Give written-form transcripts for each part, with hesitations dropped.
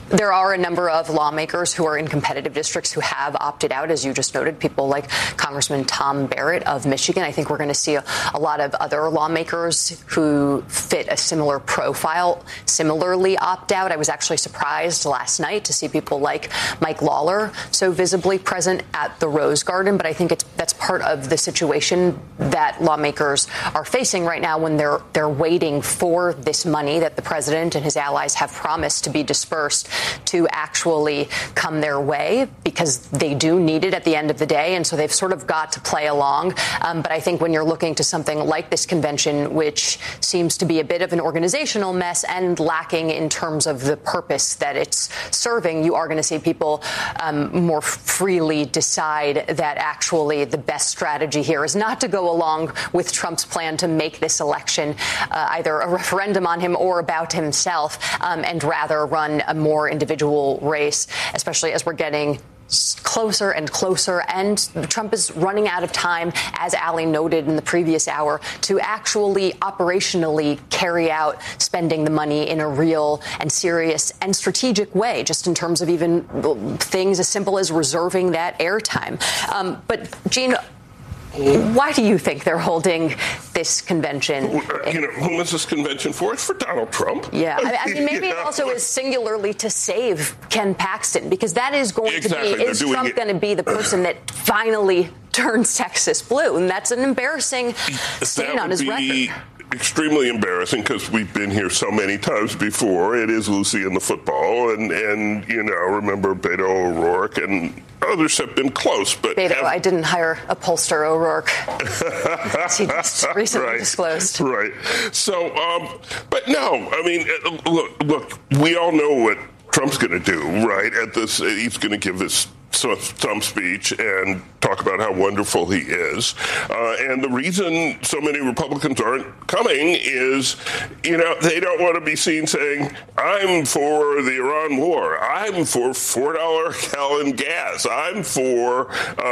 There are a number of lawmakers who are in competitive districts who have opted out, as you just noted, people like Congressman Tom Barrett of Michigan. I think we're going to see a lot of other lawmakers who fit a similar profile similarly opt out. I was actually surprised last night to see people like Mike Lawler so visibly present at the Rose Garden. But I think that's part of the situation that lawmakers are facing right now when they're waiting for this money that the president and his allies have promised to be dispersed to actually come their way, because they do need it at the end of the day. And so they've sort of got to play along. But I think when you're looking to something like this convention, which seems to be a bit of an organizational mess and lacking in terms of the purpose that it's serving, you are going to see people more freely decide that actually the best strategy here is not to go along with Trump's plan to make this election either a referendum on him or about himself, and rather run a more individual race, especially as we're getting closer and closer, and Trump is running out of time, as Ali noted in the previous hour, to actually operationally carry out spending the money in a real and serious and strategic way, just in terms of even things as simple as reserving that airtime. But Gene, why do you think they're holding this convention? Who is this convention for? It's for Donald Trump. Yeah. I mean, maybe it also is singularly to save Ken Paxton, because that is going to be, is Trump going to be the person that finally turns Texas blue? And that's an embarrassing stain on his record. Extremely embarrassing, because we've been here so many times before. It is Lucy in the football, and remember Beto O'Rourke, and others have been close. But Beto, I didn't hire a pollster O'Rourke. He just recently disclosed. Right. So, but no, I mean, look, we all know what Trump's going to do, right? He's going to give this some speech and talk about how wonderful he is. And the reason so many Republicans aren't coming is, they don't want to be seen saying, I'm for the Iran war. I'm for $4 a gallon gas. I'm for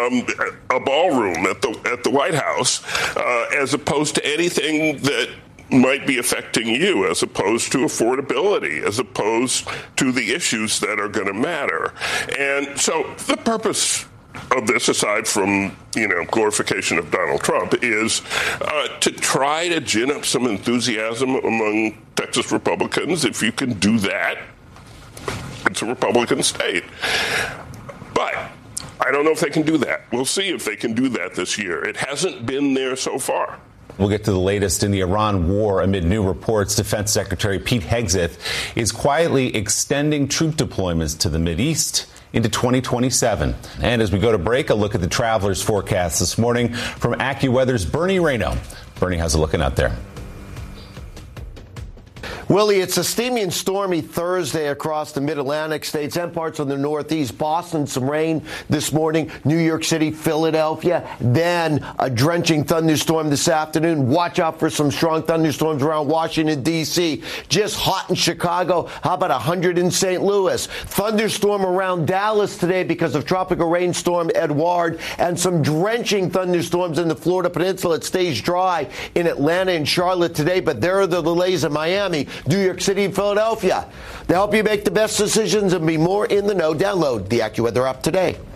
a ballroom at the White House, as opposed to anything that might be affecting you, as opposed to affordability, as opposed to the issues that are going to matter. And so the purpose of this, aside from, glorification of Donald Trump, is to try to gin up some enthusiasm among Texas Republicans. If you can do that, it's a Republican state. But I don't know if they can do that. We'll see if they can do that this year. It hasn't been there so far. We'll get to the latest in the Iran war amid new reports. Defense Secretary Pete Hegseth is quietly extending troop deployments to the Mideast into 2027. And as we go to break, a look at the travelers' forecast this morning from AccuWeather's Bernie Rayno. Bernie, how's it looking out there? Willie, it's a steamy and stormy Thursday across the mid-Atlantic states and parts of the Northeast. Boston, some rain this morning. New York City, Philadelphia. Then a drenching thunderstorm this afternoon. Watch out for some strong thunderstorms around Washington, D.C. Just hot in Chicago. How about 100 in St. Louis? Thunderstorm around Dallas today because of tropical rainstorm Edouard, and some drenching thunderstorms in the Florida Peninsula. It stays dry in Atlanta and Charlotte today, but there are the delays in Miami, New York City, and Philadelphia. To help you make the best decisions and be more in the know, download the AccuWeather app today.